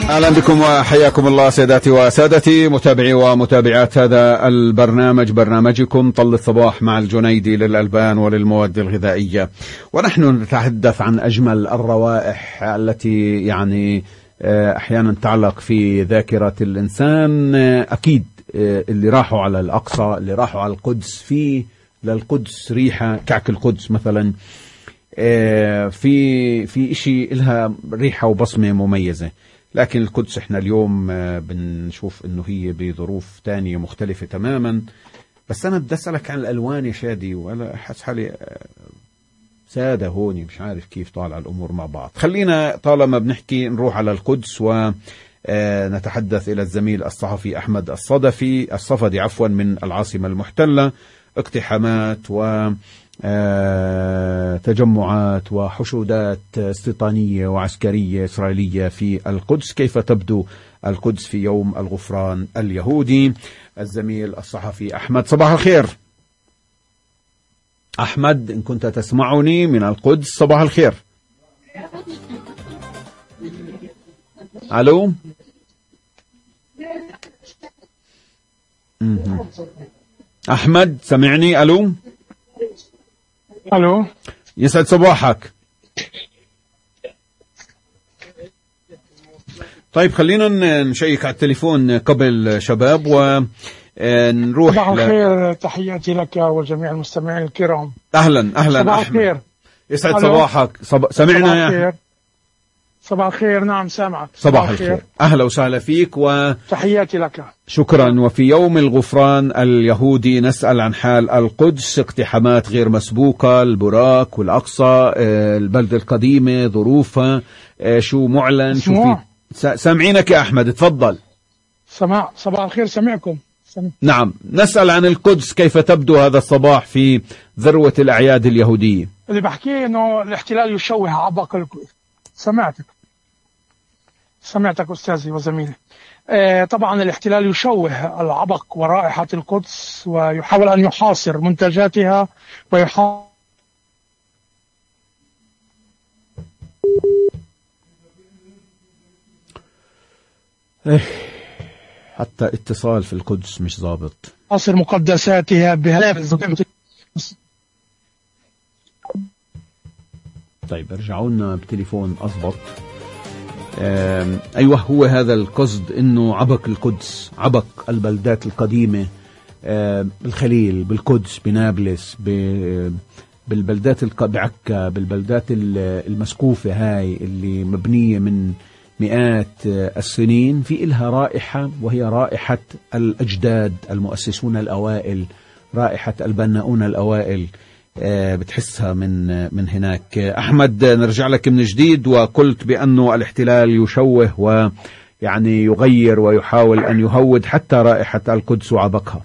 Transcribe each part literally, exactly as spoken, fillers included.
أهلا بكم وحياكم الله سيداتي وسادتي متابعي ومتابعات هذا البرنامج، برنامجكم طل الصباح مع الجنيدي للألبان وللمواد الغذائية. ونحن نتحدث عن أجمل الروائح التي يعني أحيانا تعلق في ذاكرة الإنسان. أكيد اللي راحوا على الأقصى، اللي راحوا على القدس، في للقدس ريحة كعك القدس مثلا، في في إشي إلها ريحة وبصمة مميزة. لكن القدس احنا اليوم بنشوف انه هي بظروف تانية مختلفة تماما. بس انا بدي اسألك عن الالوان يا شادي، وانا احس حالي سادة هوني مش عارف كيف طالع الامور مع بعض. خلينا طالما بنحكي نروح على القدس ونتحدث الى الزميل الصحفي احمد الصدفي الصفدي عفوا من العاصمة المحتلة. اقتحامات و تجمعات وحشودات استيطانية وعسكرية إسرائيلية في القدس، كيف تبدو القدس في يوم الغفران اليهودي؟ الزميل الصحفي أحمد، صباح الخير. أحمد إن كنت تسمعني من القدس، صباح الخير. ألو أحمد سمعني؟ ألو الو، يسعد صباحك. طيب خلينا نشيك على التليفون قبل شباب ونروح. صباح الخير، تحياتي لك وجميع المستمعين الكرام. اهلا اهلا صباح أحمد. الخير. يسعد صباحك. صب... سمعنا صباح يا الخير. صباح الخير. نعم سامعك. صباح, صباح الخير. الخير، اهلا وسهلا فيك وتحياتي لك. شكرا. وفي يوم الغفران اليهودي نسأل عن حال القدس، اقتحامات غير مسبوقة، البراك والأقصى، البلدة القديمة، ظروفها، شو معلن، شو في. سامعينك يا أحمد، تفضل. سمع. صباح الخير، سمعكم. سمع. نعم، نسأل عن القدس، كيف تبدو هذا الصباح في ذروة الأعياد اليهودية؟ اللي بحكيه انه الاحتلال يشوه عبق القدس. سمعتك سمعتك أستاذي وزميلي. آه طبعا الاحتلال يشوه العبق ورائحة القدس، ويحاول أن يحاصر منتجاتها ويحاول حتى اتصال في القدس مش ضابط. يحاصر مقدساتها بهدف. طيب ارجعوا لنا بتليفون أضبط. أيوة، هو هذا القصد، إنه عبق القدس، عبق البلدات القديمة، بالخليل، بالقدس، بنابلس، بالبلدات بعكا، بالبلدات المسقوفة هاي اللي مبنية من مئات السنين، في إلها رائحة، وهي رائحة الأجداد المؤسسون الأوائل، رائحة البناؤون الأوائل. بتحسها من من هناك. أحمد، نرجع لك من جديد. وقلت بأنه الاحتلال يشوه ويعني يغير ويحاول أن يهود حتى رائحة القدس وعبقها.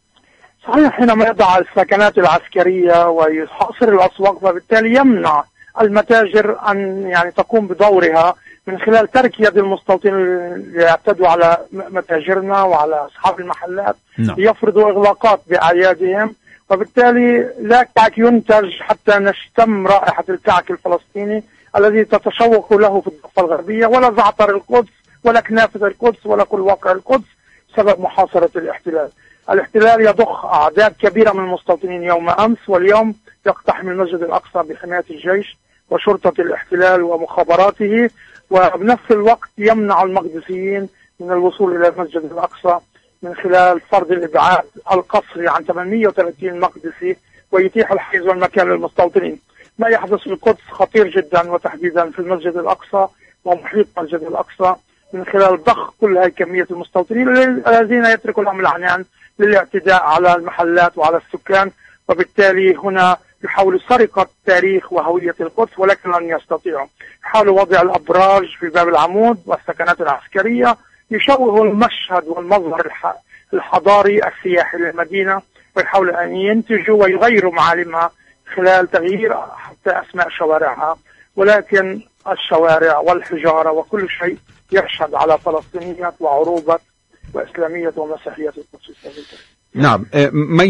صحيح، حينما يضع السكنات العسكرية ويحاصر الأسواق، فبالتالي يمنع المتاجر أن يعني تقوم بدورها من خلال ترك يد المستوطنين اللي يعتدوا على متاجرنا وعلى أصحاب المحلات. نعم. يفرضوا إغلاقات بأعيادهم، وبالتالي لا كعك ينتج حتى نشتم رائحة الكعك الفلسطيني الذي تتشوق له في الضفة الغربية، ولا زعتر القدس ولا كنافة القدس ولا كل واقع القدس، بسبب محاصرة الاحتلال. الاحتلال يضخ أعداد كبيرة من المستوطنين يوم أمس، واليوم يقتحم المسجد الأقصى بحماية الجيش وشرطة الاحتلال ومخابراته، وبنفس الوقت يمنع المقدسيين من الوصول إلى المسجد الأقصى من خلال فرض الإبعاد القسري عن ثمانمئة وثلاثين مقدسي، ويتيح الحيز والمكان للمستوطنين. ما يحدث في القدس خطير جدا، وتحديدا في المسجد الأقصى ومحيط المسجد الأقصى، من خلال ضخ كل هذه كمية المستوطنين الذين يتركوا لهم العنان للاعتداء على المحلات وعلى السكان. وبالتالي هنا يحاولوا سرقة تاريخ وهوية القدس، ولكن لن يستطيعوا. يحاولوا وضع الأبراج في باب العمود والسكنات العسكرية، يشوهوا المشهد والمظهر الحضاري السياحي للمدينة، ويحاولوا أن ينتجوا ويغيروا معالمها خلال تغيير حتى أسماء شوارعها. ولكن الشوارع والحجارة وكل شيء يشهد على فلسطينية وعروبة وإسلامية ومسيحية القدس. نعم،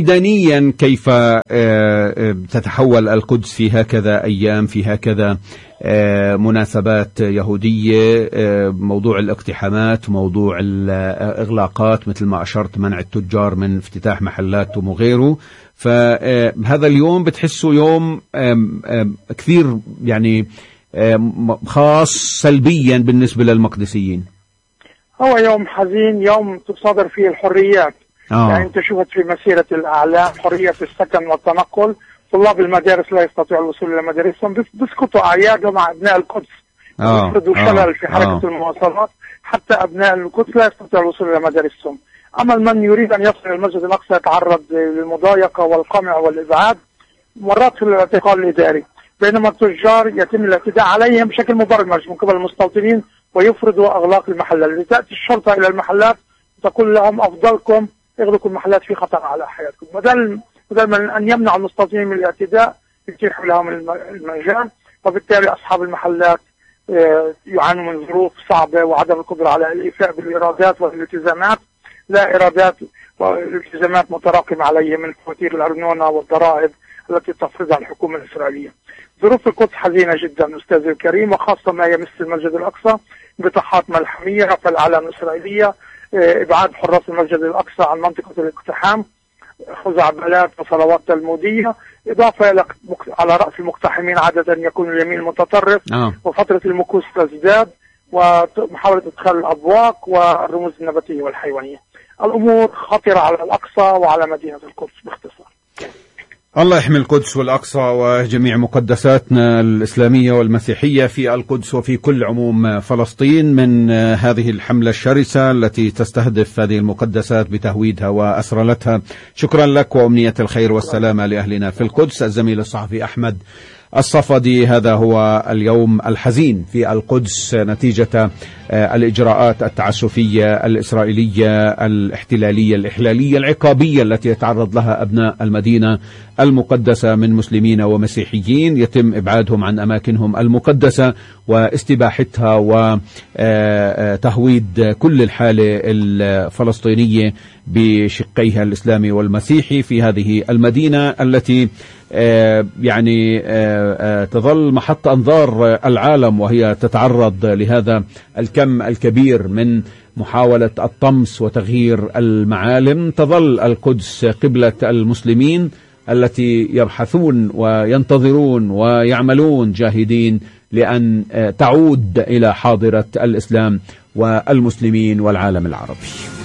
ميدانيا كيف تتحول القدس في هكذا أيام، في هكذا مناسبات يهودية، موضوع الاقتحامات، موضوع الإغلاقات مثل ما أشرت، منع التجار من افتتاح محلاتهم وغيره. فهذا اليوم بتحسه يوم كثير يعني خاص سلبيا بالنسبة للمقدسيين. هو يوم حزين، يوم تصادر فيه الحريات. آه. يعني انت شفت في مسيرة الأعلام حرية السكن والتنقل، طلاب المدارس لا يستطيعوا الوصول إلى مدارسهم، بيسقطوا أعيادهم مع أبناء القدس، يفرضوا آه. شلل في حركة آه. المواصلات، حتى أبناء القدس لا يستطيعوا الوصول إلى مدارسهم. أما من يريد أن يصل إلى المسجد الأقصى يتعرض للمضايقة والقمع والإبعاد، مرات في الاعتقال الإداري، بينما التجار يتم الاعتداء عليهم بشكل مبرمج من قبل المستوطنين ويفرضوا أغلاق المحلات. لتأتي الشرطة إلى المحلات وتقول لهم أفضلكم اغلقوا المحلات في خطر على حياتكم، بدل بدل من أن يمنع المستوطنين من الاعتداء يتيحوا لهم المجال، وبالتالي أصحاب المحلات يعانوا من ظروف صعبة وعدم القدرة على الإيفاء بالإيرادات والالتزامات، لا إيرادات والالتزامات متراكمة عليهم من فواتير الأرنونة والضرائب التي تفرضها الحكومة الإسرائيلية. ظروف القدس حزينة جدا أستاذ الكريم، وخاصة ما يمس المسجد الأقصى، بطاحات ملحمية، رفع الأعلام الإسرائيلية، إبعاد حراس المسجد الأقصى عن منطقة الاقتحام، خزعبلات وصلوات تلمودية، إضافة إلى على رأس المقتحمين عادة يكون اليمين المتطرف، آه. وفترة المكوس تزداد، ومحاولة إدخال الأبواق والرموز النباتية والحيوانية. الأمور خطرة على الأقصى وعلى مدينة القدس باختصار. الله يحمي القدس والأقصى وجميع مقدساتنا الإسلامية والمسيحية في القدس وفي كل عموم فلسطين من هذه الحملة الشرسة التي تستهدف هذه المقدسات بتهويدها وأسرلتها. شكرا لك وأمنية الخير والسلامة لأهلنا في القدس. الزميل الصحفي أحمد الصفدي. هذا هو اليوم الحزين في القدس نتيجة الإجراءات التعسفية الإسرائيلية الاحتلالية الإحلالية العقابية التي يتعرض لها أبناء المدينة المقدسة من مسلمين ومسيحيين، يتم إبعادهم عن أماكنهم المقدسة واستباحتها وتهويد كل الحالة الفلسطينية بشقيها الإسلامي والمسيحي في هذه المدينة التي يعني تظل محط أنظار العالم، وهي تتعرض لهذا الكم الكبير من محاولة الطمس وتغيير المعالم. تظل القدس قبلة المسلمين التي يبحثون وينتظرون ويعملون جاهدين لأن تعود إلى حاضرة الإسلام والمسلمين والعالم العربي.